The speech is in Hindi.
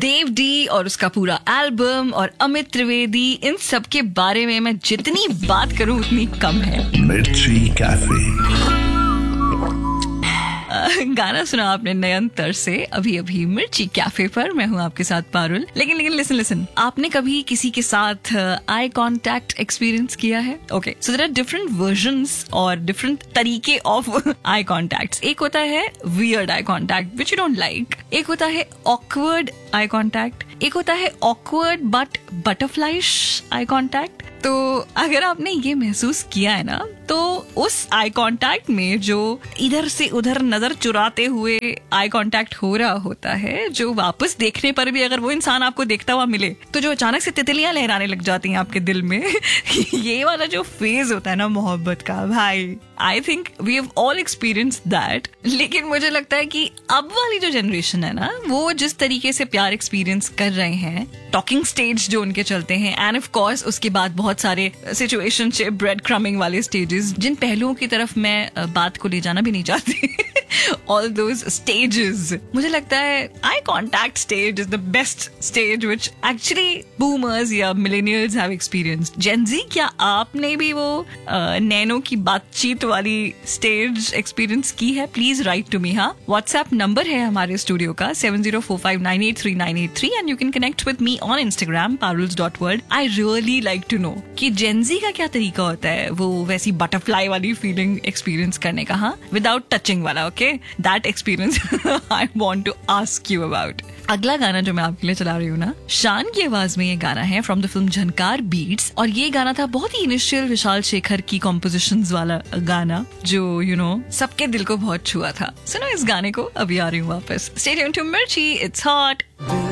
देव डी और उसका पूरा एल्बम और अमित त्रिवेदी, इन सब के बारे में मैं जितनी बात करूं उतनी कम है। मिर्ची कैफे। गाना सुना आपने नयनतर से अभी अभी मिर्ची कैफे पर। मैं हूं आपके साथ पारुल। लेकिन लिसन, आपने कभी किसी के साथ आई कांटेक्ट एक्सपीरियंस किया है? Okay, so there are different versions और डिफरेंट तरीके ऑफ आई कांटेक्ट्स। एक होता है weird eye contact which you don't like, एक होता है ऑकवर्ड आई कांटेक्ट, एक होता है ऑकवर्ड बट बटरफ्लाइश आई कांटेक्ट। तो अगर आपने ये महसूस किया है ना, तो उस आई कांटेक्ट में जो इधर से उधर नजर चुराते हुए आई कांटेक्ट हो रहा होता है, जो वापस देखने पर भी अगर वो इंसान आपको देखता हुआ मिले तो जो अचानक से तितलियां लहराने लग जाती हैं आपके दिल में ये वाला जो फेज होता है ना मोहब्बत का, भाई I think we have all experience that. लेकिन मुझे लगता है कि अब वाली जो जनरेशन है ना, वो जिस तरीके से प्यार एक्सपीरियंस कर रहे हैं, टॉकिंग स्टेज जो उनके चलते हैं, एंड ऑफ कोर्स उसके बाद बहुत सारे सिचुएशनशिप, ब्रेड क्रमिंग वाले स्टेजेस, जिन पहलुओं की तरफ मैं बात को ले जाना भी नहीं चाहती all those stages, मुझे लगता है eye contact stage is the best stage which actually boomers या millennials have experienced. Gen Z, क्या आपने भी वो नैनो की बातचीत वाली स्टेज एक्सपीरियंस की है? Please right to me. हाँ, व्हाट्सएप नंबर है हमारे स्टूडियो का 7045983983 and you can connect with me on Instagram paruls.world. I really like to know कि Gen Z का क्या तरीका होता है वो वैसी बटरफ्लाई वाली फीलिंग एक्सपीरियंस करने का, हाँ, विदाउट टचिंग वाला। Okay, that experience I want to ask you about. अगला गाना जो मैं आपके लिए चला रही हूँ ना, शान की आवाज में ये गाना है from the film Jhankar beats, और ये गाना था बहुत ही इनिशियल विशाल शेखर की कॉम्पोजिशंस वाला गाना, जो यू नो सबके दिल को बहुत छुआ था। सुनो इस गाने को, अभी आ रही हूँ वापस। स्टे ट्यून्ड टू मिर्ची, इट्स हॉट।